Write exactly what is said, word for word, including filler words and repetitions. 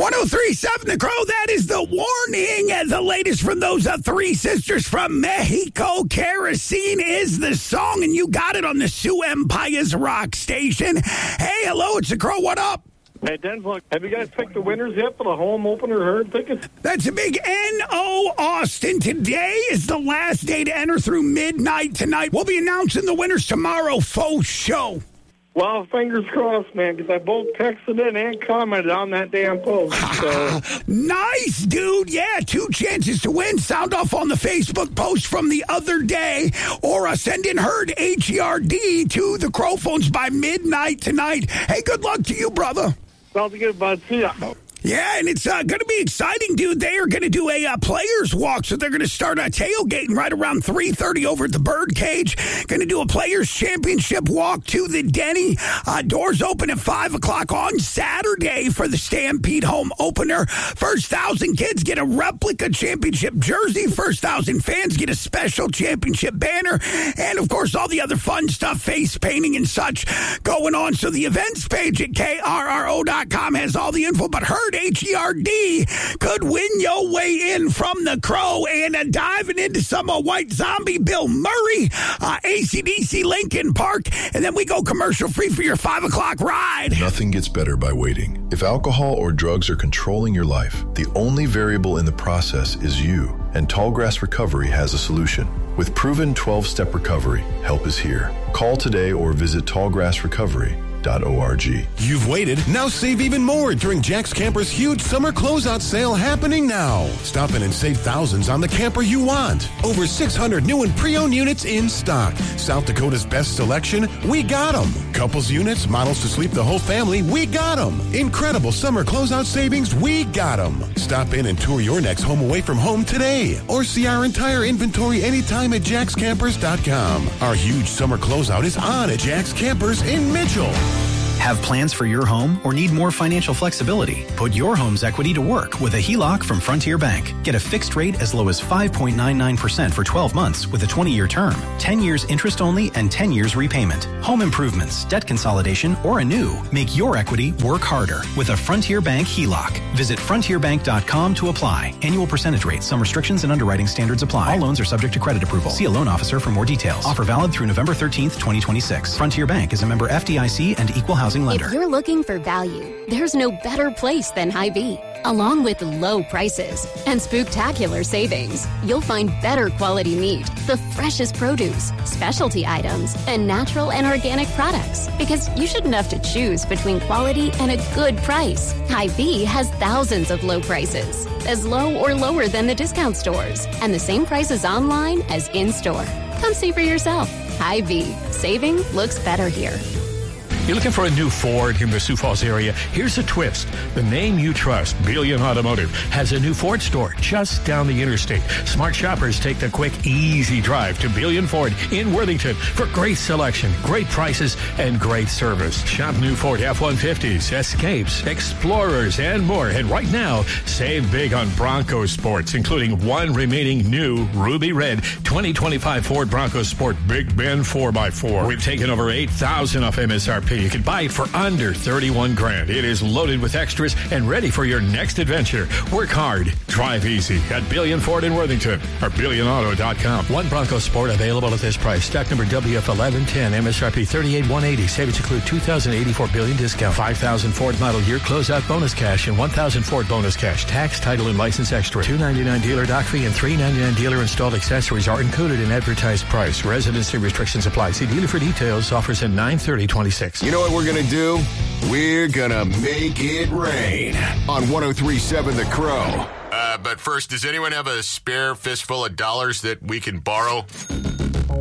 one oh three point seven The Crow, that is the warning. And the latest from those uh, three sisters from Mexico. Kerosene is the song, and you got it on the Sioux Empire's rock station. Hey, hello, it's the Crow. What up? Hey, Denzel, have you guys picked the winners yet for the home opener herd tickets? That's a big N O Austin. Today is the last day to enter through midnight tonight. We'll be announcing the winners tomorrow. Faux show. Well, fingers crossed, man, because I both texted in and commented on that damn post. So. Nice, dude. Yeah, two chances to win. Sound off on the Facebook post from the other day, or uh, send in herd H E R D to the Crow phones by midnight tonight. Hey, good luck to you, brother. Sounds good, bud. See ya. Yeah, and it's uh, going to be exciting, dude. They are going to do a uh, players walk, so they're going to start uh, tailgating right around three thirty over at the Birdcage. Going to do a players championship walk to the Denny. Uh, doors open at five o'clock on Saturday for the Stampede home opener. First thousand kids get a replica championship jersey. First thousand fans get a special championship banner. And, of course, all the other fun stuff, face painting and such going on. So the events page at K R R O dot com has all the info, but Herd H E R D could win your way in from the Crow. And uh, diving into some uh, White Zombie, Bill Murray, uh, A C D C Lincoln Park, and then we go commercial free for your five o'clock ride. Nothing gets better by waiting. If alcohol or drugs are controlling your life, the only variable in the process is you. And Tallgrass Recovery has a solution. With proven twelve-step recovery, help is here. Call today or visit tallgrass recovery dot org. You've waited. Now save even more during Jack's Camper's huge summer closeout sale happening now. Stop in and save thousands on the camper you want. Over six hundred new and pre-owned units in stock. South Dakota's best selection, we got them. Couples units, models to sleep the whole family, we got them. Incredible summer closeout savings, we got them. Stop in and tour your next home away from home today. Or see our entire inventory anytime at jacks campers dot com. Our huge summer closeout is on at Jack's Campers in Mitchell. Have plans for your home or need more financial flexibility? Put your home's equity to work with a H E L O C from Frontier Bank. Get a fixed rate as low as five point nine nine percent for twelve months with a twenty-year term, ten years interest only, and ten years repayment. Home improvements, debt consolidation, or a new. Make your equity work harder with a Frontier Bank H E L O C. Visit frontier bank dot com to apply. Annual percentage rate. Some restrictions and underwriting standards apply. All loans are subject to credit approval. See a loan officer for more details. Offer valid through November thirteenth, twenty twenty-six. Frontier Bank is a member F D I C and equal housing lender. If you're looking for value, there's no better place than Hy-Vee. Along with low prices and spooktacular savings, you'll find better quality meat, the freshest produce, specialty items, and natural and organic products. Because you shouldn't have to choose between quality and a good price. Hy-Vee has thousands of low prices, as low or lower than the discount stores, and the same prices online as in-store. Come see for yourself. Hy-Vee. Saving looks better here. You're looking for a new Ford in the Sioux Falls area? Here's a twist. The name you trust, Billion Automotive, has a new Ford store just down the interstate. Smart shoppers take the quick, easy drive to Billion Ford in Worthington for great selection, great prices, and great service. Shop new Ford F one fifties, Escapes, Explorers, and more. And right now, save big on Bronco Sports, including one remaining new Ruby Red twenty twenty-five Ford Bronco Sport Big Ben four by four. We've taken over eight thousand off M S R P. You can buy it for under thirty-one grand. It is loaded with extras and ready for your next adventure. Work hard, drive easy at Billion Ford in Worthington or billion auto dot com. One Bronco Sport available at this price. Stock number W F eleven ten, M S R P thirty-eight one eighty. Savings include two thousand eighty-four Billion discount, five thousand Ford model year closeout bonus cash, and one thousand Ford bonus cash. Tax, title, and license extra. two ninety-nine dealer dock fee and three ninety-nine dealer installed accessories are included in advertised price. Residency restrictions apply. See dealer for details. Offers in nine thirty twenty-six. You know what we're going to do? We're going to make it rain on one oh three point seven The Crow. Uh, but first, does anyone have a spare fistful of dollars that we can borrow?